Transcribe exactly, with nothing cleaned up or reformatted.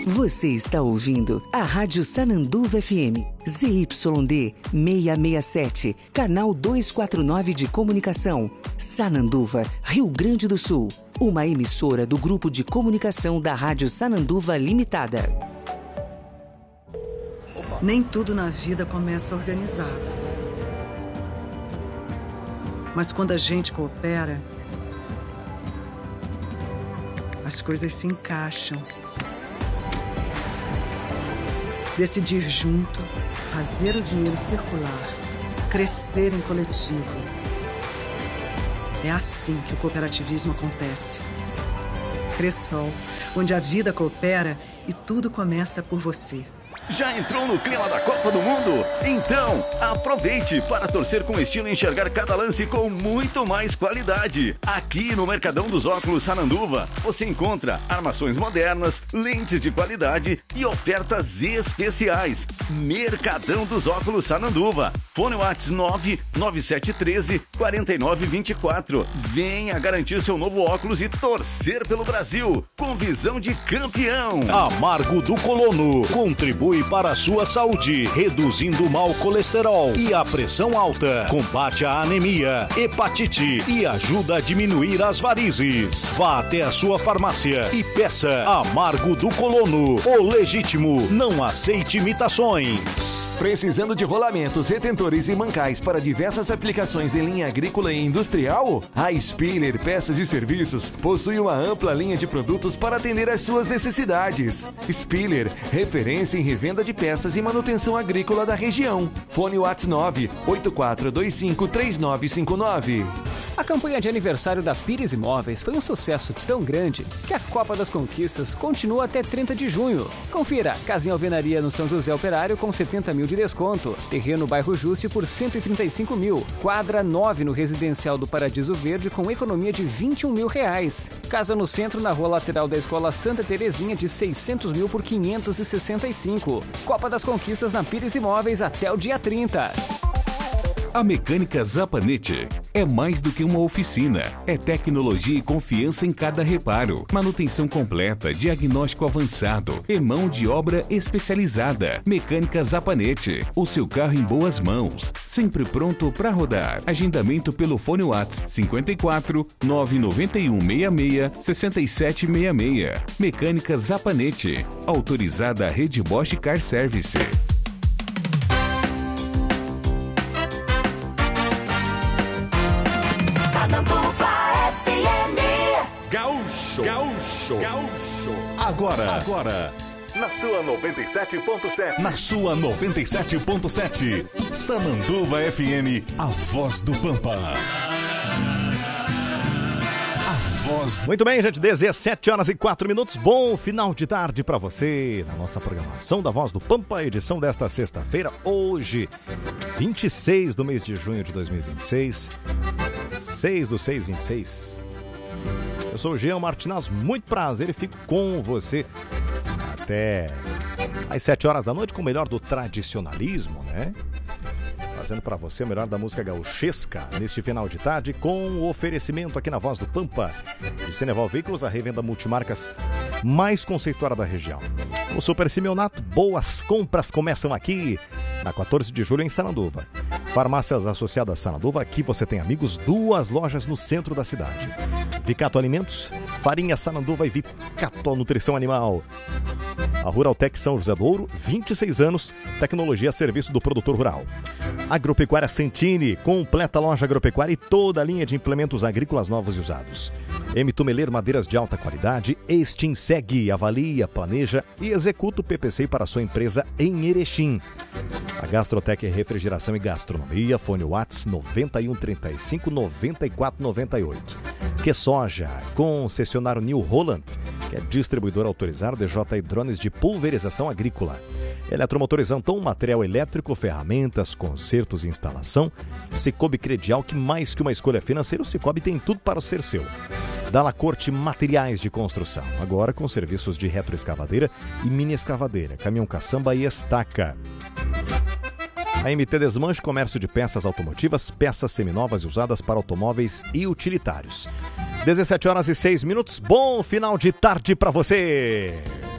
Você está ouvindo a Rádio Sananduva F M, Z Y D seiscentos e sessenta e sete, canal duzentos e quarenta e nove de comunicação, Sananduva, Rio Grande do Sul. Uma emissora do Grupo de Comunicação da Rádio Sananduva Limitada. Nem tudo na vida começa organizado. Mas quando a gente coopera, as coisas se encaixam. Decidir junto, fazer o dinheiro circular, crescer em coletivo. É assim que o cooperativismo acontece. Cressol, onde a vida coopera e tudo começa por você. Já entrou no clima da Copa do Mundo? Então, aproveite para torcer com estilo e enxergar cada lance com muito mais qualidade. Aqui no Mercadão dos Óculos Sananduva, você encontra armações modernas, lentes de qualidade e ofertas especiais. Mercadão dos Óculos Sananduva. Fone WhatsApp nove nove sete um três, quatro nove dois quatro. Venha garantir seu novo óculos e torcer pelo Brasil com visão de campeão. Amargo do Colono contribui para a sua saúde, reduzindo o mau colesterol e a pressão alta, combate a anemia, hepatite e ajuda a diminuir as varizes. Vá até a sua farmácia e peça Amargo do Colono, o legítimo, não aceite imitações. Precisando de rolamentos, retentores e mancais para diversas aplicações em linha agrícola e industrial? A Spiller Peças e Serviços possui uma ampla linha de produtos para atender às suas necessidades. Spiller, referência em revenda de peças e manutenção agrícola da região. Fone WhatsApp nove oito quatro dois cinco três nove cinco nove. A campanha de aniversário da Pires Imóveis foi um sucesso tão grande que a Copa das Conquistas continua até trinta de junho. Confira, casa em alvenaria no São José Operário com setenta mil de desconto, terreno bairro Juste por cento e trinta e cinco mil, quadra nove no residencial do Paradiso Verde com economia de vinte e um mil reais. Casa no centro na rua lateral da Escola Santa Terezinha de seiscentos mil por quinhentos e sessenta e cinco. Copa das Conquistas na Pires Imóveis até o dia trinta. A Mecânica Zapanete é mais do que uma oficina. É tecnologia e confiança em cada reparo. Manutenção completa, diagnóstico avançado e mão de obra especializada. Mecânica Zapanete. O seu carro em boas mãos. Sempre pronto para rodar. Agendamento pelo fone WhatsApp cinquenta e quatro, nove nove um seis seis, seis sete seis seis. Mecânica Zapanete. Autorizada a Rede Bosch Car Service. Gaúcho, Gaúcho, Gaúcho. Agora, agora. Na sua noventa e sete ponto sete. Na sua noventa e sete ponto sete. Sananduva F M, a voz do Pampa. A voz. Muito bem, gente, dezessete horas e quatro minutos. Bom final de tarde para você na nossa programação da Voz do Pampa, edição desta sexta-feira, hoje, vinte e seis do mês de junho de dois mil e vinte e seis. seis do seis, vinte e seis. Eu sou o Jean Martinaz, muito prazer e fico com você até às sete horas da noite com o melhor do tradicionalismo, né? Fazendo para você o melhor da música gauchesca neste final de tarde com o oferecimento aqui na Voz do Pampa de Ceneval Veículos, a revenda multimarcas mais conceituada da região. O Super Simeonato, boas compras começam aqui na quatorze de julho em Sananduva. Farmácias associadas a Sananduva, aqui você tem amigos, duas lojas no centro da cidade. Vicato Alimentos, Farinha Sananduva e Vicato Nutrição Animal. A Ruraltec São José do Ouro, vinte e seis anos, tecnologia a serviço do produtor rural. Agropecuária Santini, completa loja agropecuária e toda a linha de implementos agrícolas novos e usados. M. Tumeleiro, madeiras de alta qualidade. Extinseg, avalia, planeja e executa o P P C para a sua empresa em Erechim. A Gastrotec Refrigeração e Gastronomia, fone WhatsApp noventa e um, trinta e cinco, noventa e quatro, noventa e oito. Que Soja, concessionário New Holland, que é distribuidor autorizado D J I Drones de pulverização agrícola. Eletromotorizão Anton, material elétrico, ferramentas, consertos e instalação. Cicobi Credial, que mais que uma escolha financeira, o Cicobi tem tudo para ser seu. Dalla Corte Materiais de Construção, agora com serviços de retroescavadeira e mini escavadeira, caminhão caçamba e estaca. A M T Desmanche, comércio de peças automotivas, peças seminovas e usadas para automóveis e utilitários. dezessete horas e seis minutos, bom final de tarde para você!